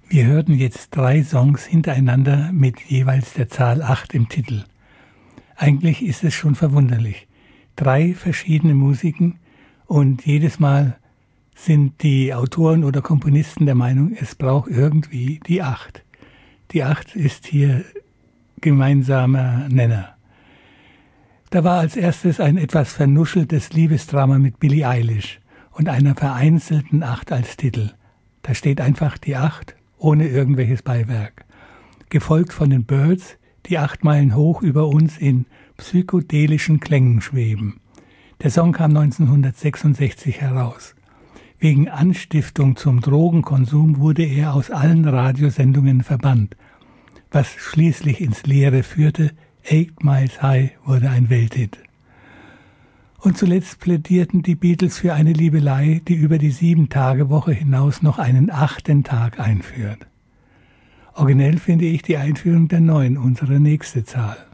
Wir hörten jetzt 3 Songs hintereinander mit jeweils der Zahl 8 im Titel. Eigentlich ist es schon verwunderlich. 3 verschiedene Musiken und jedes Mal sind die Autoren oder Komponisten der Meinung, es braucht irgendwie die 8. Die 8 ist hier gemeinsamer Nenner. Da war als erstes ein etwas vernuscheltes Liebesdrama mit Billie Eilish und einer vereinzelten 8 als Titel. Da steht einfach die 8 ohne irgendwelches Beiwerk. Gefolgt von den Byrds, die 8 Meilen hoch über uns in psychedelischen Klängen schweben. Der Song kam 1966 heraus. Wegen Anstiftung zum Drogenkonsum wurde er aus allen Radiosendungen verbannt, was schließlich ins Leere führte. 8 Miles High wurde ein Welthit. Und zuletzt plädierten die Beatles für eine Liebelei, die über die 7-Tage-Woche hinaus noch einen 8. Tag einführt. Originell finde ich die Einführung der 9, unsere nächste Zahl.